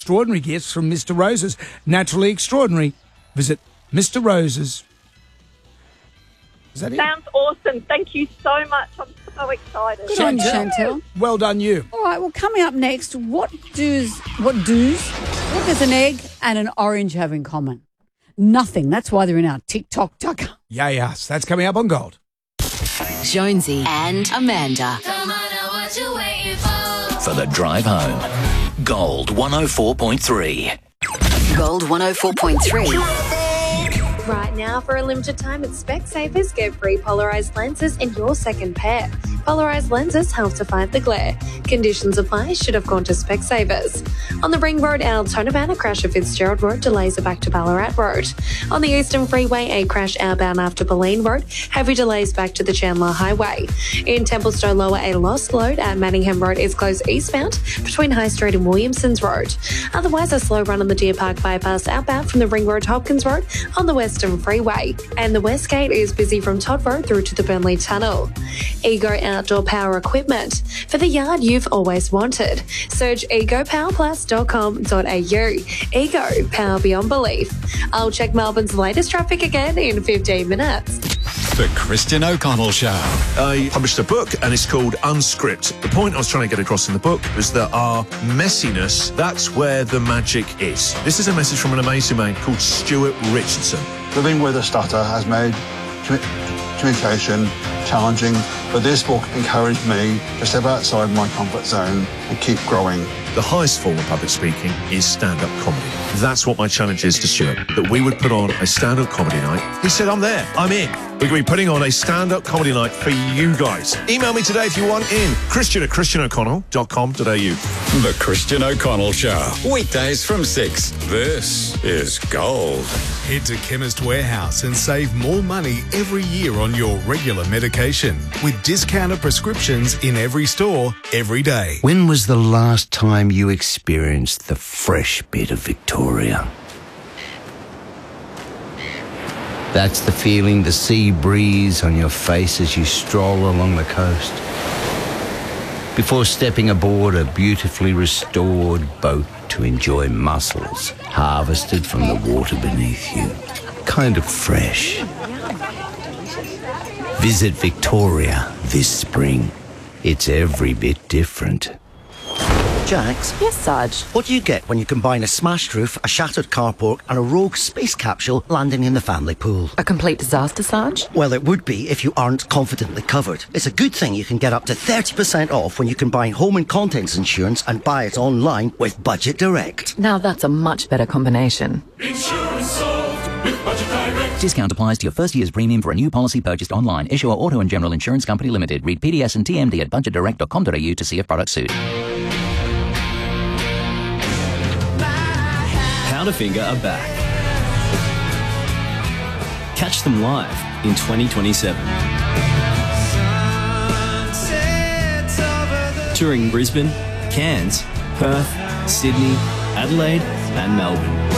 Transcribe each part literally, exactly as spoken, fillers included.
extraordinary gifts from Mister Roses. Naturally extraordinary. Visit Mister Roses. Is that it? Sounds awesome. Thank you so much. I'm so excited. Good on you, Chantel. Well done, you. All right, well, coming up next, what does, what does, what does an egg and an orange have in common? Nothing. That's why they're in our TikTok tucker. Yeah, yes. That's coming up on Gold. Jonesy and Amanda. Come on, now what you waiting for? For the drive home. Gold one oh four point three. Gold one oh four point three. Right now, for a limited time at Specsavers, get free polarised lenses in your second pair. Polarised lenses help to fight the glare. Conditions apply. Should have gone to Specsavers. On the Ring Road, Altona a crash at Fitzgerald Road delays it back to Ballarat Road. On the Eastern Freeway, a crash outbound after Boleyn Road. Heavy delays back to the Chandler Highway. In Templestowe Lower, a lost load at Manningham Road is closed eastbound between High Street and Williamsons Road. Otherwise, a slow run on the Deer Park bypass outbound from the Ring Road Hopkins Road on the Western Freeway. And the West Gate is busy from Todd Road through to the Burnley Tunnel. Ego Outdoor Power Equipment for the yard you've always wanted. Search ego power plus dot com dot a u. Ego, power beyond belief. I'll check Melbourne's latest traffic again in fifteen minutes. The Christian O'Connell Show. I published a book and it's called Unscript. The point I was trying to get across in the book is that our messiness, that's where the magic is. This is a message from an amazing man called Stuart Richardson. Living with a stutter has made commu- communication challenging, but this book encouraged me to step outside my comfort zone and keep growing. The highest form of public speaking is stand-up comedy. That's what my challenge is to Stuart, that we would put on a stand-up comedy night. He said, I'm there, I'm in. We're going to be putting on a stand-up comedy night for you guys. Email me today if you want in. Christian at christian o'connell dot com dot a u. The Christian O'Connell Show. Weekdays from six. This is Gold. Head to Chemist Warehouse and save more money every year on your regular medication with discounted prescriptions in every store, every day. When was the last time you experienced the fresh bit of Victoria? That's the feeling, the sea breeze on your face as you stroll along the coast. Before stepping aboard a beautifully restored boat to enjoy mussels harvested from the water beneath you. Kind of fresh. Visit Victoria this spring. It's every bit different. Jax? Yes, Sarge? What do you get when you combine a smashed roof, a shattered carport and a rogue space capsule landing in the family pool? A complete disaster, Sarge? Well, it would be if you aren't confidently covered. It's a good thing you can get up to thirty percent off when you combine home and contents insurance and buy it online with Budget Direct. Now that's a much better combination. Insurance sold with Budget Direct. Discount applies to your first year's premium for a new policy purchased online. Issuer Auto and General Insurance Company Limited. Read P D S and T M D at budget direct dot com dot a u to see if products suit. Powderfinger are back. Catch them live in twenty twenty-seven. Touring Brisbane, Cairns, Perth, Sydney, Adelaide and Melbourne.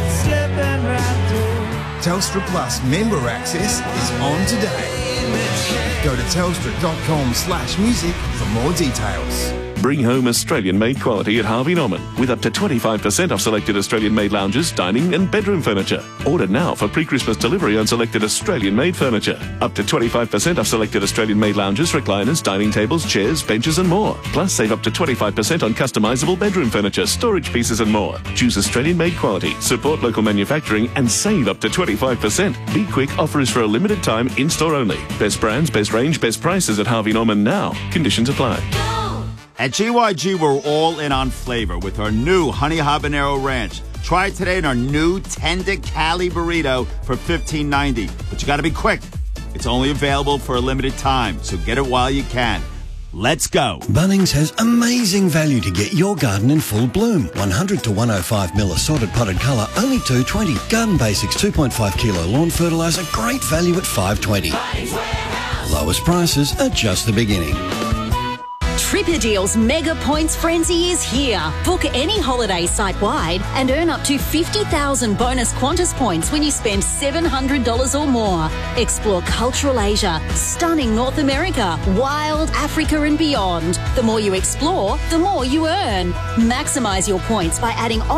Telstra Plus member access is on today. Go to telstra dot com slash music for more details. Bring home Australian-made quality at Harvey Norman with up to twenty-five percent off selected Australian-made lounges, dining and bedroom furniture. Order now for pre-Christmas delivery on selected Australian-made furniture. Up to twenty-five percent off selected Australian-made lounges, recliners, dining tables, chairs, benches and more. Plus save up to twenty-five percent on customisable bedroom furniture, storage pieces and more. Choose Australian-made quality, support local manufacturing and save up to twenty-five percent. Be quick, offer is for a limited time, in-store only. Best brands, best range, best prices at Harvey Norman now. Conditions apply. At G Y G, we're all in on flavor with our new Honey Habanero Ranch. Try it today in our new Tender Cali Burrito for fifteen ninety. But you gotta be quick. It's only available for a limited time, so get it while you can. Let's go. Bunnings has amazing value to get your garden in full bloom. one hundred to one oh five mil assorted potted colour, only two twenty. Garden Basics two point five kilo lawn fertiliser, great value at five twenty. Lowest prices are just the beginning. Tripper Deals Mega Points Frenzy is here. Book any holiday site-wide and earn up to fifty thousand bonus Qantas points when you spend seven hundred dollars or more. Explore cultural Asia, stunning North America, wild Africa and beyond. The more you explore, the more you earn. Maximise your points by adding